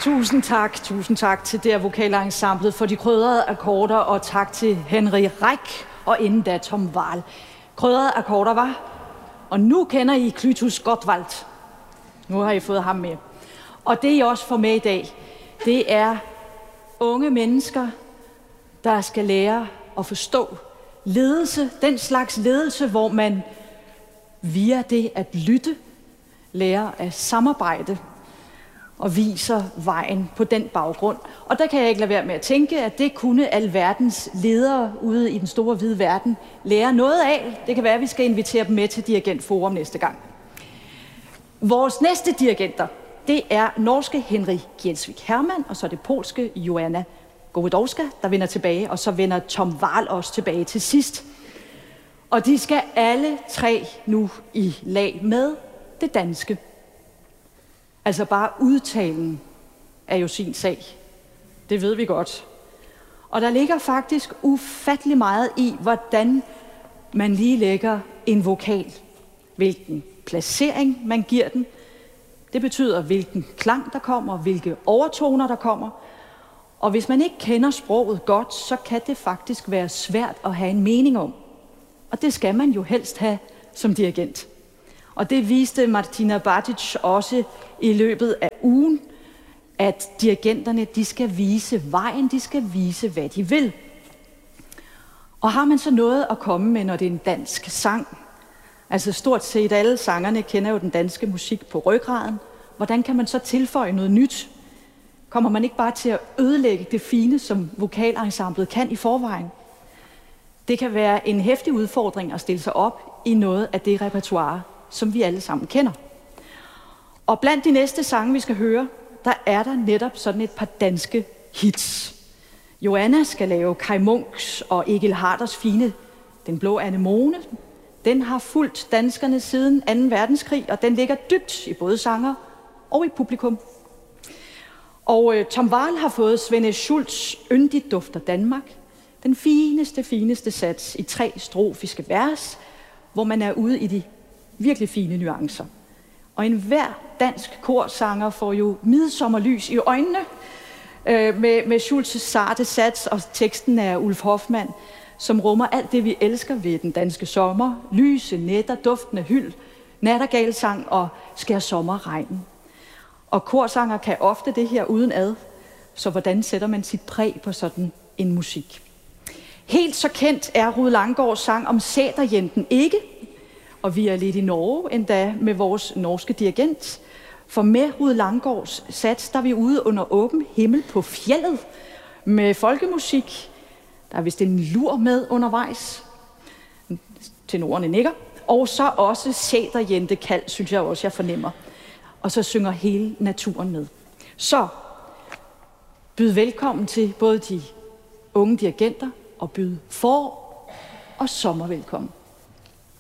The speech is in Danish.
Tusind tak til der vokalensemblet for de krydrede akkorder, og tak til Henry Reich og inden da Tom Wahl. Krydrede akkorder var, og nu kender I Clytus Gottwald. Nu har I fået ham med. Og det I også får med i dag, det er unge mennesker, der skal lære at forstå ledelse. Den slags ledelse, hvor man via det at lytte, lærer at samarbejde og viser vejen på den baggrund. Og der kan jeg ikke lade være med at tænke, at det kunne alverdens ledere ude i den store hvide verden lære noget af. Det kan være, at vi skal invitere dem med til Dirigentforum næste gang. Vores næste dirigenter, det er norske Henry Gjelsvik Hermann, og så det polske Joanna Gołędowska, der vender tilbage, og så vender Tom Wahl også tilbage til sidst. Og de skal alle tre nu i lag med det danske. Altså bare udtalen er jo sin sag. Det ved vi godt. Og der ligger faktisk ufattelig meget i, hvordan man lige lægger en vokal. Hvilken placering man giver den. Det betyder, hvilken klang der kommer, hvilke overtoner der kommer. Og hvis man ikke kender sproget godt, så kan det faktisk være svært at have en mening om. Og det skal man jo helst have som dirigent. Og det viste Martina Batic også i løbet af ugen, at dirigenterne, de skal vise vejen, de skal vise, hvad de vil. Og har man så noget at komme med, når det er en dansk sang? Altså stort set alle sangerne kender jo den danske musik på ryggraden. Hvordan kan man så tilføje noget nyt? Kommer man ikke bare til at ødelægge det fine, som vokalensemblet kan i forvejen? Det kan være en heftig udfordring at stille sig op i noget af det repertoire, som vi alle sammen kender. Og blandt de næste sange, vi skal høre, der er der netop sådan et par danske hits. Joanna skal lave Kai Munks og Egil Harders fine Den Blå Anemone. Den har fulgt danskerne siden 2. verdenskrig, og den ligger dybt i både sanger og i publikum. Og Tom Wahl har fået Svende Schultz Yndigt dufter Danmark. Den fineste sats i 3 strofiske vers, hvor man er ude i de virkelig fine nuancer. Og enhver dansk korsanger får jo midsommerlys i øjnene med Schultz's sarte sats, og teksten er Ulf Hoffmann, som rummer alt det, vi elsker ved den danske sommer. Lyse nætter, duftende hyld, nattergalsang og skær sommerregnen. Og korsanger kan ofte det her uden ad, så hvordan sætter man sit præg på sådan en musik? Helt så kendt er Rued Langgaards sang om Sæterjenten ikke, og vi er lidt i Norge endda med vores norske dirigent. For med Rued Langgaards sats, der er vi ude under åben himmel på fjellet med folkemusik. Der er vist en lur med undervejs. Tenorerne nikker. Og så også Sæterjente kald, synes jeg også, jeg fornemmer. Og så synger hele naturen med. Så byd velkommen til både de unge dirigenter og byd forår og sommer velkommen.